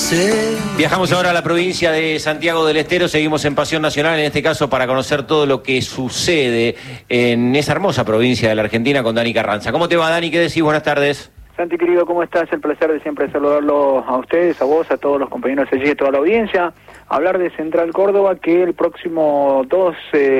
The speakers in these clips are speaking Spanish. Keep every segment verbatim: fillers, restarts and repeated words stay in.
Viajamos ahora a la provincia de Santiago del Estero, seguimos en Pasión Nacional, en este caso para conocer todo lo que sucede en esa hermosa provincia de la Argentina con Dani Carranza. ¿Cómo te va, Dani? ¿Qué decís? Buenas tardes. Santi, querido, ¿cómo estás? El placer de siempre saludarlo a ustedes, a vos, a todos los compañeros allí, a toda la audiencia. Hablar de Central Córdoba, que el próximo dos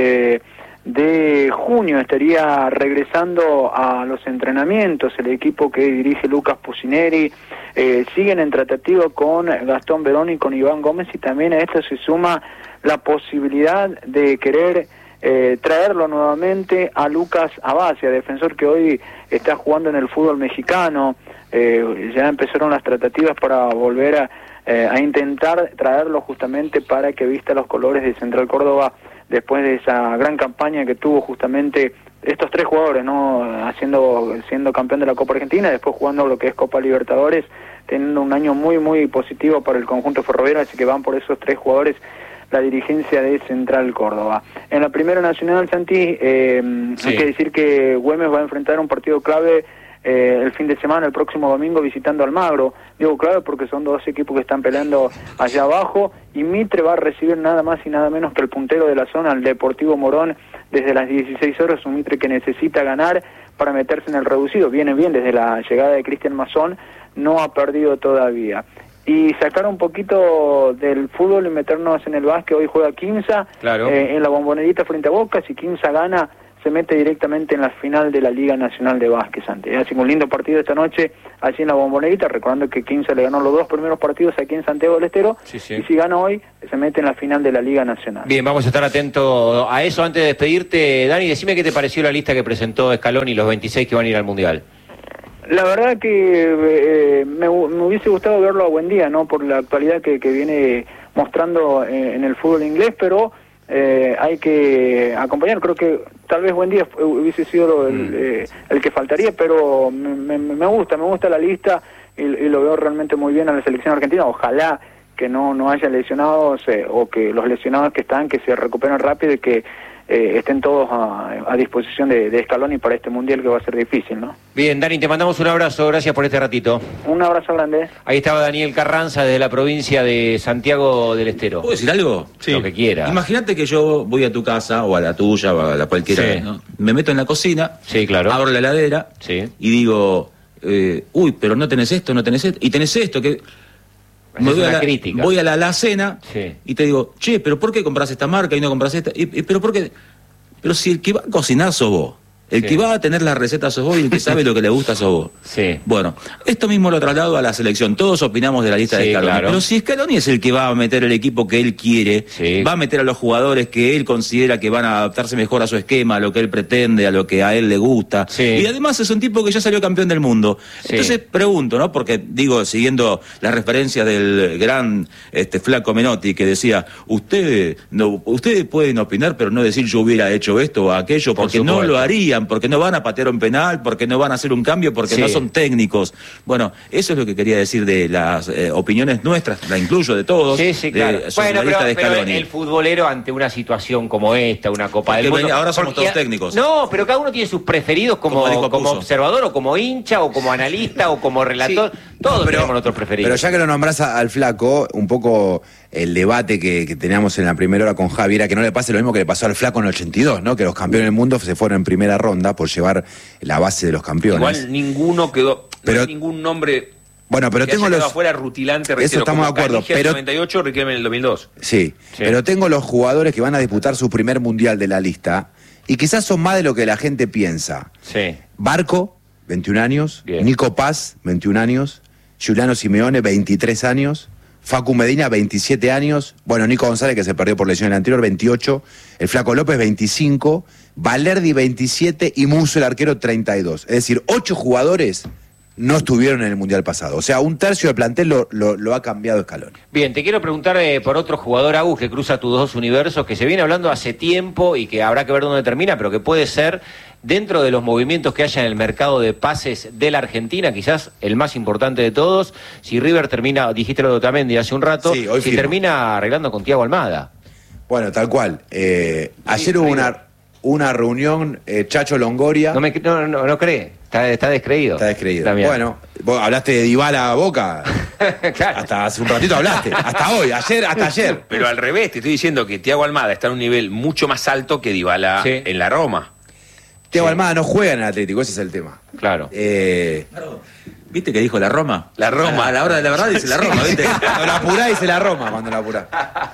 de junio estaría regresando a los entrenamientos. El equipo que dirige Lucas Pusineri eh, siguen en tratativa con Gastón Verón y con Iván Gómez, y también a esto se suma la posibilidad de querer eh, traerlo nuevamente a Lucas Abacia, defensor que hoy está jugando en el fútbol mexicano. Eh, ya empezaron las tratativas para volver a, eh, a intentar traerlo justamente para que vista los colores de Central Córdoba después de esa gran campaña que tuvo justamente estos tres jugadores, ¿no? Haciendo, siendo campeón de la Copa Argentina, después jugando lo que es Copa Libertadores, teniendo un año muy muy positivo para el conjunto ferroviario, así que van por esos tres jugadores la dirigencia de Central Córdoba. En la Primera Nacional, Santi, eh, sí. hay que decir que Güemes va a enfrentar un partido clave eh, el fin de semana, el próximo domingo, visitando Almagro. Digo clave porque son dos equipos que están peleando allá abajo, y Mitre va a recibir nada más y nada menos que el puntero de la zona, el Deportivo Morón, desde las dieciséis horas, un Mitre que necesita ganar para meterse en el reducido. Viene bien desde la llegada de Cristian Mazón, no ha perdido todavía. Y sacar un poquito del fútbol y meternos en el básquet. Hoy juega Quimsa, claro. eh, en la Bombonera frente a Boca. Si Quimsa gana, se mete directamente en la final de la Liga Nacional de Básquet, Santi. Así que un lindo partido esta noche allí en la Bombonera, recordando que Quimsa le ganó los dos primeros partidos aquí en Santiago del Estero, sí, sí. y si gana hoy, se mete en la final de la Liga Nacional. Bien, vamos a estar atentos a eso. Antes de despedirte, Dani, decime qué te pareció la lista que presentó Scaloni, los veintiséis que van a ir al Mundial. La verdad que eh, me, me hubiese gustado verlo a Buendía, ¿no? Por la actualidad que, que viene mostrando eh, en el fútbol inglés, pero eh, hay que acompañar. Creo que tal vez Buendía hubiese sido el, mm. eh, el que faltaría, pero me, me, me gusta, me gusta la lista y, y lo veo realmente muy bien a la selección argentina. Ojalá que no, no haya lesionados eh, o que los lesionados que están, que se recuperen rápido y que Eh, estén todos a, a disposición de, de Scaloni para este Mundial, que va a ser difícil, ¿no? Bien, Dani, te mandamos un abrazo, gracias por este ratito. Un abrazo grande. Ahí estaba Daniel Carranza desde la provincia de Santiago del Estero. ¿Puedo decir algo? Sí. Lo que quiera. Imagínate que yo voy a tu casa, o a la tuya, o a la cualquiera, sí. ¿no? Me meto en la cocina, sí, claro. abro la heladera, sí. y digo, eh, uy, pero no tenés esto, no tenés esto, y tenés esto, que... Me voy, a la, voy a la alacena, sí. y te digo, che, pero ¿por qué compras esta marca y no compras esta? Y, y, pero ¿por qué? Pero si el que va a cocinar sos vos, el sí. que va a tener la receta sos vos, y el que sabe lo que le gusta sos vos. Sí. Bueno, esto mismo lo traslado a la selección. Todos opinamos de la lista sí, de Scaloni. Claro. Pero si Scaloni es el que va a meter el equipo que él quiere, sí. va a meter a los jugadores que él considera que van a adaptarse mejor a su esquema, a lo que él pretende, a lo que a él le gusta. Sí. Y además es un tipo que ya salió campeón del mundo. Sí. Entonces pregunto, ¿no? Porque digo, siguiendo la referencia del gran este Flaco Menotti, que decía, ustedes no, ustedes pueden opinar, pero no decir yo hubiera hecho esto o aquello, Por porque supuesto. no lo harían, porque no van a patear un penal, porque no van a hacer un cambio, porque sí. no son técnicos. Bueno, eso es lo que quería decir de las eh, opiniones nuestras, la incluyo de todos. Sí, sí, claro. De, bueno, la lista pero, de pero Scaloni. el futbolero ante una situación como esta, una Copa Porque del Mundo... ahora somos porque, todos técnicos. No, pero cada uno tiene sus preferidos como, Como, como observador, o como hincha, o como analista, o como relator. Sí. Todos pero, tenemos nuestros preferidos. Pero ya que lo nombrás a, al Flaco, un poco el debate que, que teníamos en la primera hora con Javi era que no le pase lo mismo que le pasó al Flaco en el ochenta y dos, ¿no? Que los campeones del mundo se fueron en primera ronda por llevar la base de los campeones. Igual ninguno quedó, pero, no hay ningún nombre bueno, pero que tengo haya los afuera rutilante, reitero, eso estamos de acuerdo, Canigia pero en el noventa y ocho, Riquelme en el dos mil dos. Sí, sí, pero tengo los jugadores que van a disputar su primer mundial de la lista y quizás son más de lo que la gente piensa. Sí. Barco, veintiún años, bien. Nico Paz, veintiún años, Giuliano Simeone, veintitrés años, Facu Medina, veintisiete años, bueno, Nico González, que se perdió por lesión en el anterior, veintiocho, el Flaco López, veinticinco, Valerdi, veintisiete, y Musso, el arquero, treinta y dos. Es decir, ocho jugadores no estuvieron en el Mundial pasado. O sea, un tercio del plantel lo, lo, lo ha cambiado Scaloni. Bien, te quiero preguntar eh, por otro jugador, Agus, que cruza tus dos universos, que se viene hablando hace tiempo y que habrá que ver dónde termina, pero que puede ser, dentro de los movimientos que haya en el mercado de pases de la Argentina, quizás el más importante de todos, si River termina, dijiste lo de Otamendi hace un rato, sí, hoy si firmo. termina arreglando con Thiago Almada. Bueno, tal cual. Eh, Sí, ayer hubo River. una, una reunión, eh, Chacho Longoria... No, me, no, no, no cree, está, está descreído. Está descreído. También. Bueno, vos hablaste de Dybala a Boca... Claro. Hasta hace un ratito hablaste. Hasta hoy, ayer, hasta ayer. Pero al revés, te estoy diciendo que Thiago Almada está en un nivel mucho más alto que Dybala Sí. en la Roma. Thiago Sí. Almada no juega en el Atlético, ese es el tema. Claro. Eh, ¿Viste que dijo la Roma? La Roma. A la hora de la verdad dice la Roma, ¿viste? Cuando la apurá dice la Roma, cuando la apurá.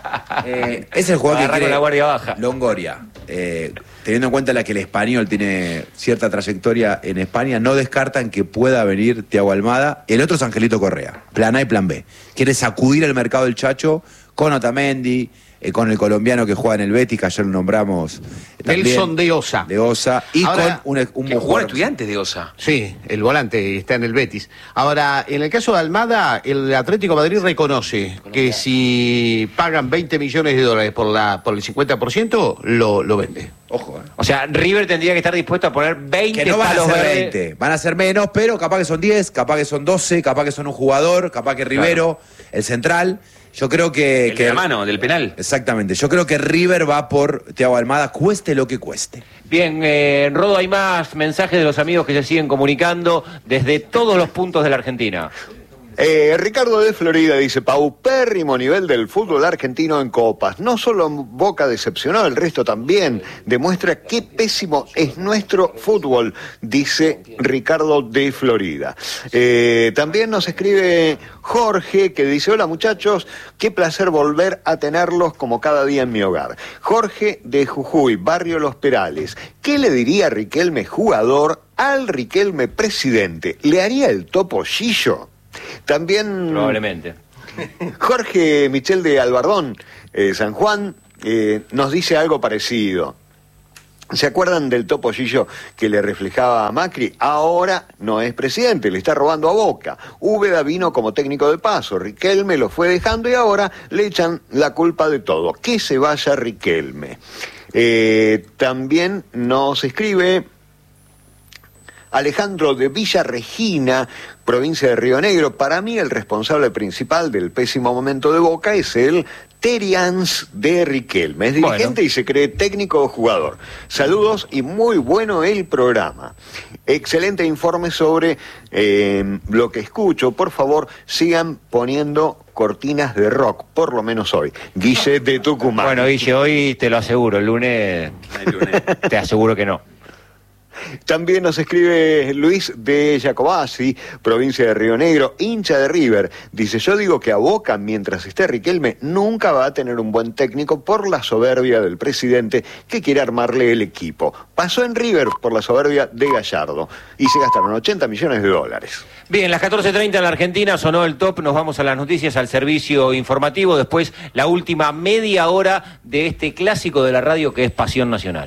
Eh, es el jugador que Agarra quiere con la guardia baja. Longoria. Eh, teniendo en cuenta la que el español tiene cierta trayectoria en España, no descartan que pueda venir Thiago Almada. El otro es Angelito Correa, plan A y plan B. Quiere sacudir el mercado del Chacho con Otamendi, eh, con el colombiano que juega en el Betis, que ayer lo nombramos. también, Nelson de Osa. De Osa. Y Ahora, con un, un Que jugó jugador- en Estudiantes de Osa. Sí, el volante está en el Betis. Ahora, en el caso de Almada, el Atlético de Madrid reconoce que si pagan veinte millones de dólares por la por el cincuenta por ciento, lo, lo vende. Ojo, eh. O sea, River tendría que estar dispuesto a poner veinte Que no van a palos ser verdes. veinte, van a ser menos, pero capaz que son diez, capaz que son doce, capaz que son un jugador, capaz que Rivero, el central. Yo creo que... El que de la mano, del penal. Exactamente, yo creo que River va por Thiago Almada, cueste lo que cueste. Bien, eh, Rodo, hay más mensajes de los amigos que se siguen comunicando desde todos los puntos de la Argentina. Eh, Ricardo de Florida dice, paupérrimo nivel del fútbol argentino en copas. No solo Boca decepcionó, el resto también. Demuestra qué pésimo es nuestro fútbol, dice Ricardo de Florida. Eh, también nos escribe Jorge, que dice, hola muchachos, qué placer volver a tenerlos como cada día en mi hogar. Jorge de Jujuy, Barrio Los Perales. ¿Qué le diría Riquelme jugador al Riquelme presidente? ¿Le haría el topo Gillo? También Probablemente. Jorge Michel de Albardón, eh, San Juan, eh, nos dice algo parecido. ¿Se acuerdan del topo Gillo que le reflejaba a Macri? Ahora no es presidente, le está robando a Boca. Úbeda vino como técnico de paso, Riquelme lo fue dejando y ahora le echan la culpa de todo. Que se vaya Riquelme. Eh, también nos escribe Alejandro de Villa Regina, provincia de Río Negro. Para mí el responsable principal del pésimo momento de Boca es el Terians de Riquelme. Es dirigente Bueno. y se cree técnico o jugador. Saludos y muy bueno el programa. Excelente informe sobre eh, lo que escucho. Por favor, sigan poniendo cortinas de rock, por lo menos hoy. Guille de Tucumán. Bueno, Guille, hoy te lo aseguro, el lunes te aseguro que no. También nos escribe Luis de Jacobasi, provincia de Río Negro, hincha de River. Dice, yo digo que a Boca, mientras esté Riquelme, nunca va a tener un buen técnico por la soberbia del presidente que quiere armarle el equipo. Pasó en River por la soberbia de Gallardo y se gastaron ochenta millones de dólares. Bien, las catorce treinta en la Argentina sonó el top, nos vamos a las noticias, al servicio informativo, después la última media hora de este clásico de la radio que es Pasión Nacional.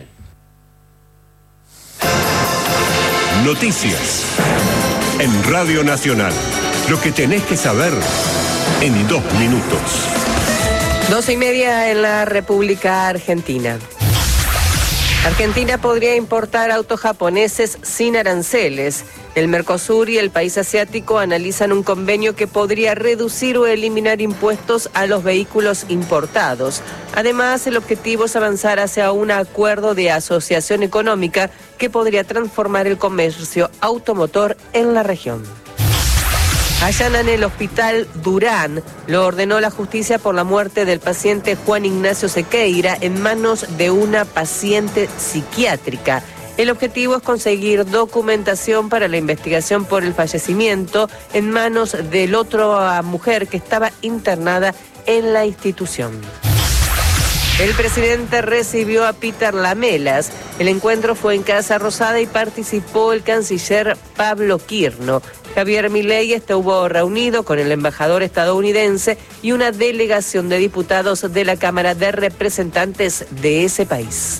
Noticias en Radio Nacional. Lo que tenés que saber en dos minutos. Doce y media en la República Argentina. Argentina podría importar autos japoneses sin aranceles. El Mercosur y el país asiático analizan un convenio que podría reducir o eliminar impuestos a los vehículos importados. Además, el objetivo es avanzar hacia un acuerdo de asociación económica que podría transformar el comercio automotor en la región. Allanan el hospital Durán. Lo ordenó la justicia por la muerte del paciente Juan Ignacio Sequeira en manos de una paciente psiquiátrica. El objetivo es conseguir documentación para la investigación por el fallecimiento en manos de la otra mujer que estaba internada en la institución. El presidente recibió a Peter Lamelas. El encuentro fue en Casa Rosada y participó el canciller Pablo Quirno. Javier Milei estuvo reunido con el embajador estadounidense y una delegación de diputados de la Cámara de Representantes de ese país.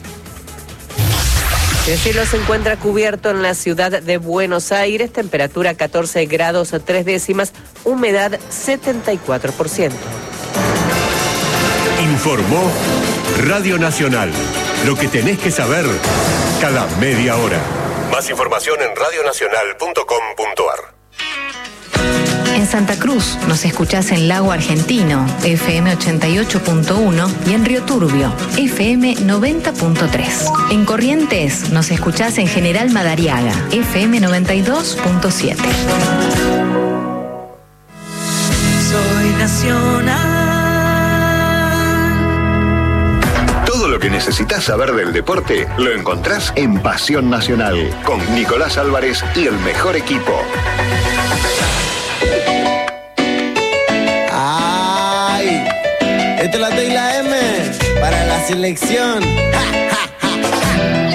El cielo se encuentra cubierto en la ciudad de Buenos Aires, temperatura catorce grados tres décimas, humedad setenta y cuatro por ciento. Informó Radio Nacional. Lo que tenés que saber cada media hora. Más información en radio nacional punto com punto ar. En Santa Cruz nos escuchás en Lago Argentino, F M ochenta y ocho punto uno, y en Río Turbio, F M noventa punto tres. En Corrientes nos escuchás en General Madariaga, F M noventa y dos punto siete. que necesitas saber del deporte lo encontrás en Pasión Nacional, con Nicolás Álvarez y el mejor equipo. Ay, esta es la T y la M para la selección. ¡Ja, ja, ja, ja!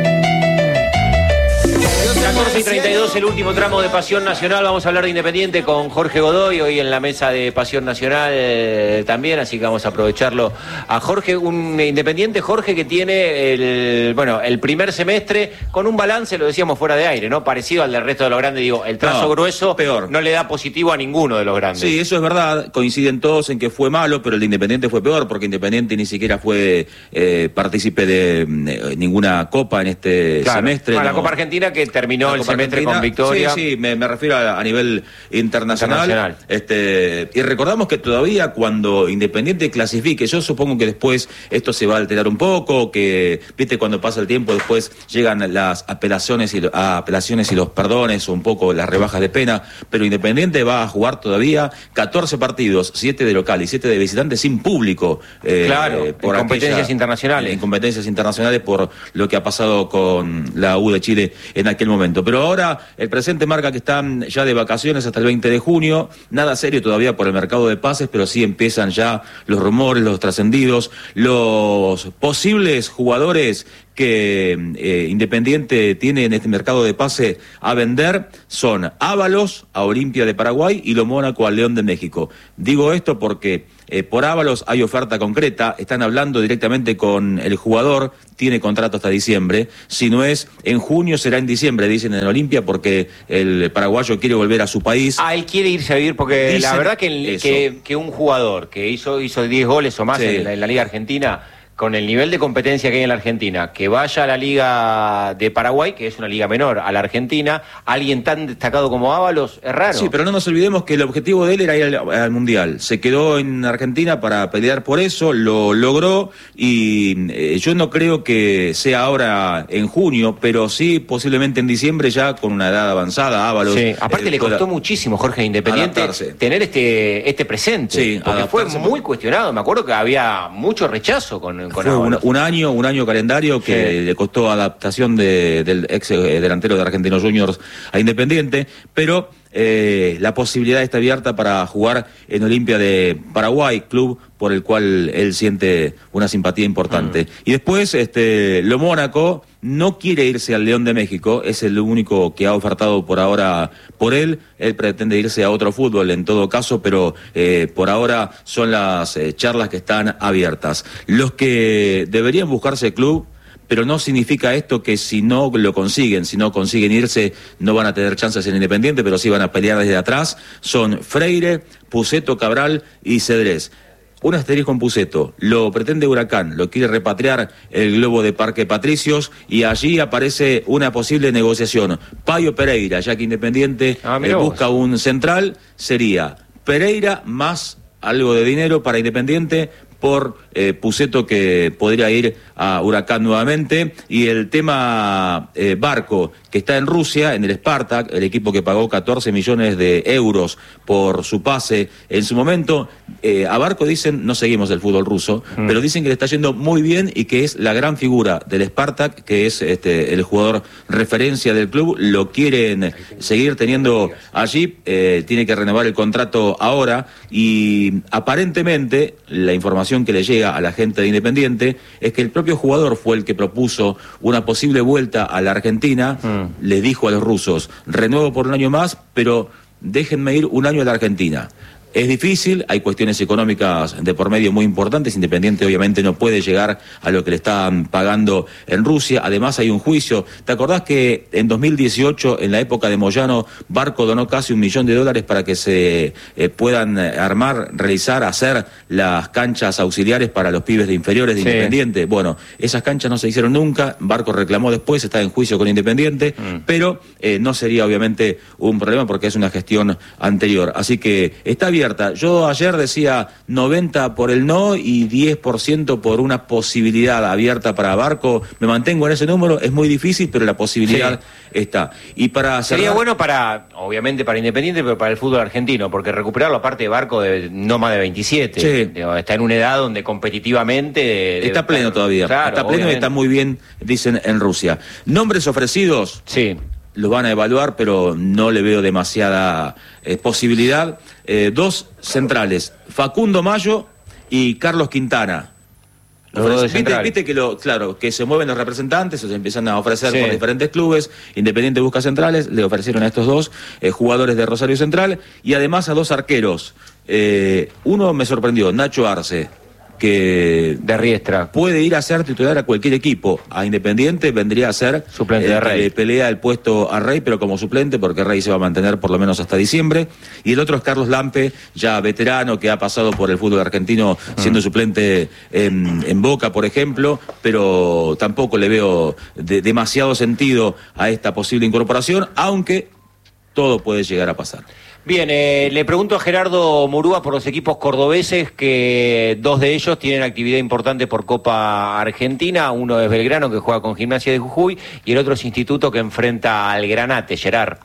catorce y treinta y dos, el último tramo de Pasión Nacional. Vamos a hablar de Independiente con Jorge Godoy, hoy en la mesa de Pasión Nacional eh, también, así que vamos a aprovecharlo a Jorge. Un Independiente, Jorge, que tiene el bueno el primer semestre con un balance, lo decíamos fuera de aire, ¿no? Parecido al del resto de los grandes. Digo, el trazo no, grueso peor. No le da positivo a ninguno de los grandes. Sí, eso es verdad. Coinciden todos en que fue malo, pero el de Independiente fue peor, porque Independiente ni siquiera fue eh, partícipe de eh, ninguna copa en este claro. semestre. No, no. La Copa Argentina que terminó el semestre Argentina, con victoria. Sí, sí, me, me refiero a, a nivel internacional. internacional. Este, y recordamos que todavía cuando Independiente clasifique, yo supongo que después esto se va a alterar un poco, que, viste, cuando pasa el tiempo después llegan las apelaciones y, a apelaciones y los perdones o un poco las rebajas de pena, pero Independiente va a jugar todavía catorce partidos, siete de local y siete de visitante sin público. Eh, claro, eh, por en competencias aquella, internacionales. En competencias internacionales por lo que ha pasado con la U de Chile en aquel momento. Pero ahora el presente marca que están ya de vacaciones hasta el veinte de junio, nada serio todavía por el mercado de pases, pero sí empiezan ya los rumores, los trascendidos, los posibles jugadores que eh, Independiente tiene en este mercado de pase a vender son Ábalos a Olimpia de Paraguay y Lo Mónaco al León de México. Digo esto porque eh, por Ábalos hay oferta concreta, están hablando directamente con el jugador, tiene contrato hasta diciembre, si no es en junio será en diciembre, dicen en Olimpia, porque el paraguayo quiere volver a su país. Ah, él quiere irse a vivir, porque dicen la verdad que, el, que, que un jugador que hizo, hizo diez goles o más sí. en, la, en la Liga Argentina, con el nivel de competencia que hay en la Argentina, que vaya a la Liga de Paraguay, que es una liga menor, a la Argentina, alguien tan destacado como Ábalos, es raro. Sí, pero no nos olvidemos que el objetivo de él era ir al, al Mundial. Se quedó en Argentina para pelear por eso, lo logró, y eh, yo no creo que sea ahora en junio, pero sí posiblemente en diciembre ya con una edad avanzada. Ábalos. Sí, aparte eh, le costó muchísimo, Jorge, Independiente, adaptarse. tener este, este presente, sí, porque fue muy cuestionado. Me acuerdo que había mucho rechazo con Fue un, un año, un año calendario que sí. le costó adaptación de, del ex delantero de Argentinos Juniors a Independiente, pero eh, la posibilidad está abierta para jugar en Olimpia de Paraguay, club por el cual él siente una simpatía importante. Mm. Y después, este, Lo Mónaco no quiere irse al León de México, es el único que ha ofertado por ahora por él. Él pretende irse a otro fútbol en todo caso, pero eh, por ahora son las eh, charlas que están abiertas. Los que deberían buscarse club, pero no significa esto que si no lo consiguen, si no consiguen irse, no van a tener chances en Independiente, pero sí van a pelear desde atrás, son Freire, Puceto, Cabral y Cedrés. Un asterisco con Puceto, lo pretende Huracán, lo quiere repatriar el Globo de Parque Patricios y allí aparece una posible negociación. Payo Pereira, ya que Independiente ah, eh, busca un central, sería Pereira más algo de dinero para Independiente por eh, Puceto, que podría ir a Huracán nuevamente, y el tema eh, Barco, que está en Rusia, en el Spartak, el equipo que pagó catorce millones de euros por su pase en su momento. Eh, a Barco dicen, no seguimos el fútbol ruso, mm. pero dicen que le está yendo muy bien y que es la gran figura del Spartak, que es este, el jugador referencia del club, lo quieren seguir teniendo allí, eh, tiene que renovar el contrato ahora, y aparentemente la información que le llega a la gente de Independiente es que el propio jugador fue el que propuso una posible vuelta a la Argentina. Mm. Le dijo a los rusos, renuevo por un año más, pero déjenme ir un año a la Argentina. Es difícil, hay cuestiones económicas de por medio muy importantes. Independiente obviamente no puede llegar a lo que le están pagando en Rusia. Además hay un juicio. ¿Te acordás que en dos mil dieciocho, en la época de Moyano, Barco donó casi un millón de dólares para que se eh, puedan armar, realizar, hacer las canchas auxiliares para los pibes de inferiores de sí. Independiente? Bueno, esas canchas no se hicieron nunca. Barco reclamó después, está en juicio con Independiente, mm. pero eh, no sería obviamente un problema porque es una gestión anterior. Así que está bien abierta. Yo ayer decía noventa por el no y diez por ciento por una posibilidad abierta para Barco. Me mantengo en ese número, es muy difícil, pero la posibilidad sí. está. Y para Sería cerrar... bueno para, obviamente para Independiente, pero para el fútbol argentino, porque recuperarlo aparte de Barco de no más de veintisiete. Sí. Está en una edad donde competitivamente... Está debe, pleno todavía. Claro, está pleno y está muy bien, dicen en Rusia. Nombres ofrecidos... Sí. Los van a evaluar, pero no le veo demasiada eh, posibilidad. Eh, dos centrales, Facundo Mayo y Carlos Quintana. Los dos de ¿Viste, viste que lo, claro, que se mueven los representantes, se empiezan a ofrecer sí. por diferentes clubes, Independiente busca centrales, le ofrecieron a estos dos eh, jugadores de Rosario Central y además a dos arqueros. Eh, uno me sorprendió, Nacho Arce, que de Riestra puede ir a ser titular a cualquier equipo. A Independiente vendría a ser suplente el de Rey. Que pelea el puesto a Rey, pero como suplente, porque Rey se va a mantener por lo menos hasta diciembre. Y el otro es Carlos Lampe, ya veterano, que ha pasado por el fútbol argentino siendo mm. suplente en, en Boca, por ejemplo, pero tampoco le veo de, demasiado sentido a esta posible incorporación, aunque todo puede llegar a pasar. Bien, eh, le pregunto a Gerardo Murúa por los equipos cordobeses, que dos de ellos tienen actividad importante por Copa Argentina. Uno es Belgrano, que juega con Gimnasia de Jujuy, y el otro es Instituto, que enfrenta al Granate. Gerard.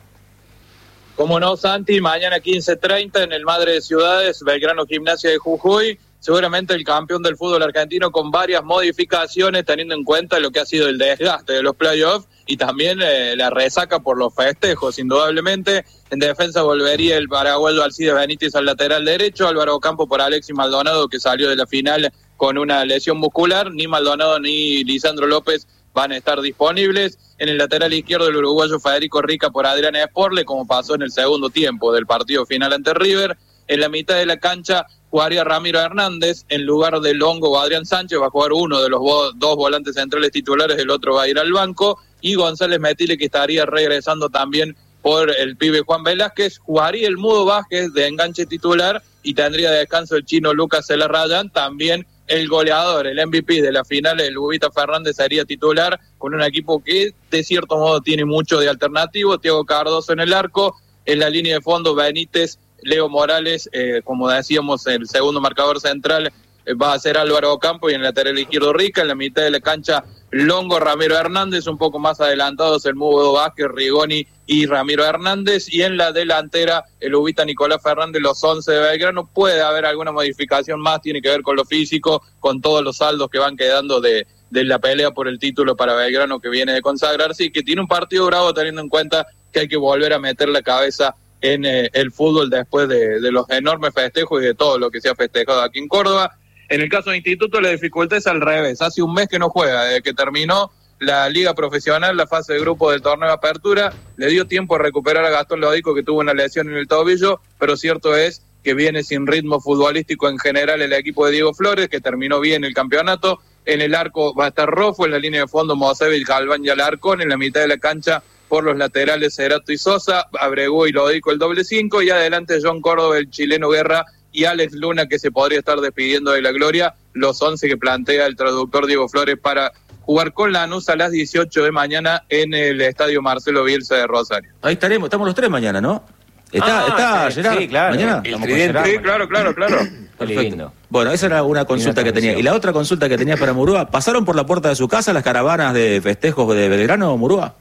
Cómo no, Santi, mañana quince treinta en el Madre de Ciudades, Belgrano Gimnasia de Jujuy. Seguramente el campeón del fútbol argentino con varias modificaciones, teniendo en cuenta lo que ha sido el desgaste de los playoffs y también eh, la resaca por los festejos, indudablemente. En defensa volvería el paraguayo Alcides Benítez al lateral derecho, Álvaro Ocampo por Alexis Maldonado, que salió de la final con una lesión muscular. Ni Maldonado ni Lisandro López van a estar disponibles. En el lateral izquierdo el uruguayo Federico Rica por Adrián Esporle, como pasó en el segundo tiempo del partido final ante River. En la mitad de la cancha jugaría Ramiro Hernández en lugar de Longo o Adrián Sánchez. Va a jugar uno de los vo- dos volantes centrales titulares, el otro va a ir al banco. Y González Metile, que estaría regresando también por el pibe Juan Velázquez. Jugaría el Mudo Vázquez de enganche titular y tendría de descanso el chino Lucas Celarrayán. También el goleador, el M V P de la final, el Bubita Fernández, sería titular con un equipo que de cierto modo tiene mucho de alternativo. Thiago Cardoso en el arco, en la línea de fondo Benítez, Leo Morales, eh, como decíamos, el segundo marcador central eh, va a ser Álvaro Ocampo, y en el lateral izquierdo Rica. En la mitad de la cancha Longo, Ramiro Hernández, un poco más adelantados el Mudo Vázquez, Rigoni y Ramiro Hernández, y en la delantera el Ubita Nicolás Fernández, los once de Belgrano. Puede haber alguna modificación más, tiene que ver con lo físico, con todos los saldos que van quedando de, de la pelea por el título para Belgrano, que viene de consagrarse y que tiene un partido bravo, teniendo en cuenta que hay que volver a meter la cabeza en eh, el fútbol después de, de los enormes festejos y de todo lo que se ha festejado aquí en Córdoba. En el caso de Instituto, la dificultad es al revés. Hace un mes que no juega, desde que terminó la liga profesional, la fase de grupo del torneo de apertura. Le dio tiempo a recuperar a Gastón Lodico, que tuvo una lesión en el tobillo, pero cierto es que viene sin ritmo futbolístico en general el equipo de Diego Flores, que terminó bien el campeonato. En el arco va a estar Rofo, en la línea de fondo Mosevich, Galván y Alarcón, en la mitad de la cancha por los laterales Cerato y Sosa, Abregú y Lodico el doble cinco, y adelante John Córdoba, el chileno Guerra, y Alex Luna, que se podría estar despidiendo de la gloria, los once que plantea el traductor Diego Flores para jugar con Lanús a las dieciocho de mañana en el Estadio Marcelo Bielsa de Rosario. Ahí estaremos, estamos los tres mañana, ¿no? Está, ah, está, sí, Gerard, sí, claro. mañana. El tridente. Sí, claro, claro, claro. Perfecto. Bueno, esa era una consulta que tenía. Y la otra consulta que tenía para Murúa, ¿pasaron por la puerta de su casa las caravanas de festejos de Belgrano, Murúa?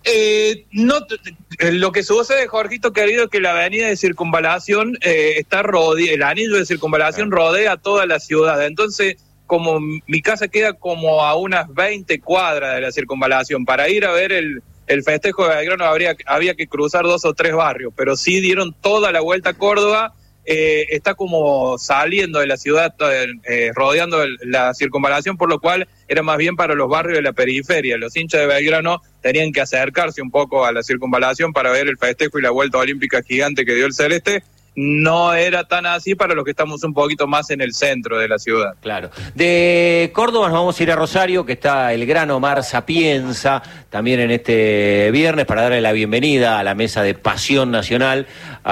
Eh, no, eh, lo que sucede, Jorgito querido, es que la avenida de circunvalación eh, está rodea, el anillo de circunvalación rodea toda la ciudad. Entonces, como mi casa queda como a unas veinte cuadras de la circunvalación, para ir a ver el, el festejo de Belgrano habría, había que cruzar dos o tres barrios, pero sí dieron toda la vuelta a Córdoba. Eh, está como saliendo de la ciudad, eh, rodeando el, la circunvalación, por lo cual era más bien para los barrios de la periferia. Los hinchas de Belgrano tenían que acercarse un poco a la circunvalación para ver el festejo y la vuelta olímpica gigante que dio el Celeste. No era tan así para los que estamos un poquito más en el centro de la ciudad. Claro. De Córdoba nos vamos a ir a Rosario, que está el gran Omar Sapienza, también en este viernes, para darle la bienvenida a la mesa de Pasión Nacional.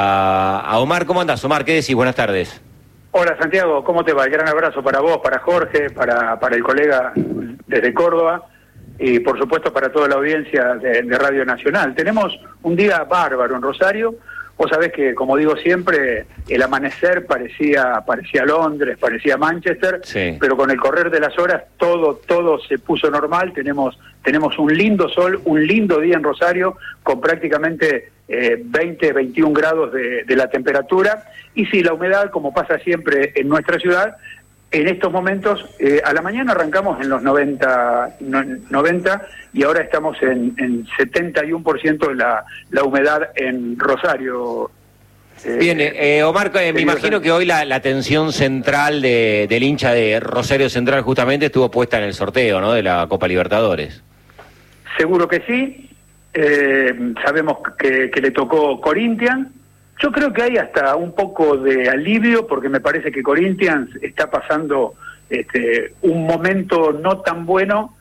A, a Omar, ¿cómo andás? Omar, ¿qué decís? Buenas tardes. Hola Santiago, ¿cómo te va? Gran abrazo para vos, para Jorge, para, para el colega desde Córdoba y por supuesto para toda la audiencia de, de Radio Nacional. Tenemos un día bárbaro en Rosario, Vos sabés que, como digo siempre, el amanecer parecía parecía Londres, parecía Manchester, Sí. pero con el correr de las horas todo todo se puso normal. Tenemos tenemos un lindo sol, un lindo día en Rosario, con prácticamente eh, veinte, veintiún grados de, de la temperatura. Y sí, la humedad, como pasa siempre en nuestra ciudad, en estos momentos, eh, a la mañana arrancamos en los noventa, no, noventa y ahora estamos en, en setenta y uno por ciento de la, la humedad en Rosario. Eh, Bien, eh, Omar, eh, me imagino que hoy la, la atención central de, del hincha de Rosario Central justamente estuvo puesta en el sorteo, ¿no?, de la Copa Libertadores. Seguro que sí. Eh, sabemos que, que le tocó Corinthians. Yo creo que hay hasta un poco de alivio, porque me parece que Corinthians está pasando este, un momento no tan bueno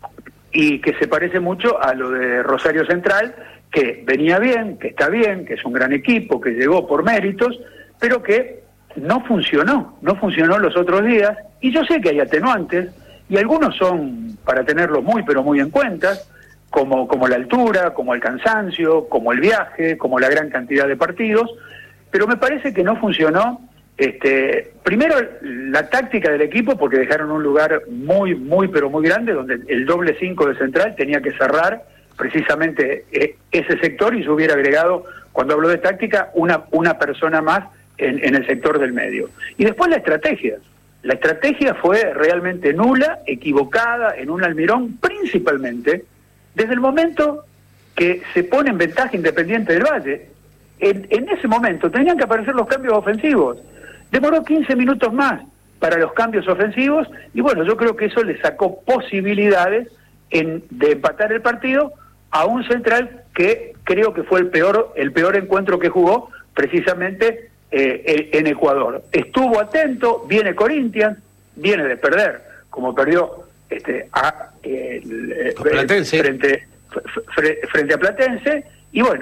y que se parece mucho a lo de Rosario Central, que venía bien, que está bien, que es un gran equipo, que llegó por méritos, pero que no funcionó, no funcionó los otros días. Y yo sé que hay atenuantes, y algunos son para tenerlos muy, pero muy en cuenta, como, como la altura, como el cansancio, como el viaje, como la gran cantidad de partidos, pero me parece que no funcionó, este, primero la táctica del equipo, porque dejaron un lugar muy, muy, pero muy grande, donde el doble cinco de Central tenía que cerrar precisamente eh, ese sector, y se hubiera agregado, cuando hablo de táctica, una, una persona más en, en el sector del medio. Y después la estrategia. La estrategia fue realmente nula, equivocada, en un Almirón, principalmente desde el momento que se pone en ventaja Independiente del Valle. En, en ese momento tenían que aparecer los cambios ofensivos. Demoró quince minutos más para los cambios ofensivos, y bueno, yo creo que eso le sacó posibilidades en, de empatar el partido a un Central que creo que fue el peor, el peor encuentro que jugó precisamente eh, en Ecuador. Estuvo atento, viene Corinthians, viene de perder, como perdió este a eh, Platense. frente frente a Platense, y bueno,